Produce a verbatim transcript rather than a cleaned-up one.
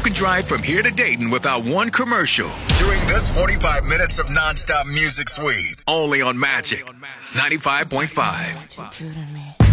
can drive from here to Dayton without one commercial during this forty-five minutes of nonstop music suite. Only on Magic ninety-five point five.